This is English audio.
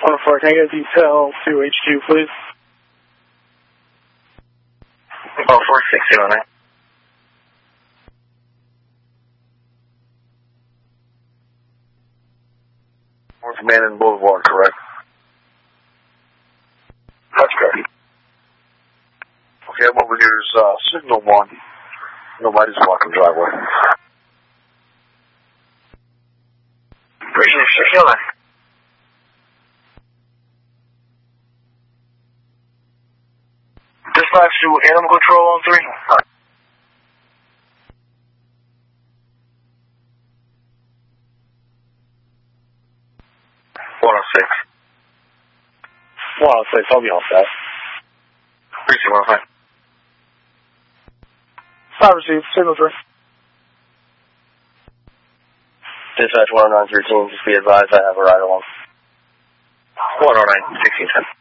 104, can I get a detail to HQ, please? 104, 609. North Manning Boulevard, correct? That's correct. Okay, I'm over here is signal 1. Nobody's blocking the driveway. Bridge 609. Dispatch to Animal Control on 3. $106, I'll be all set. 3215. Stop received, signal 3. Dispatch 10913, just be advised I have a ride along. 109, 1610.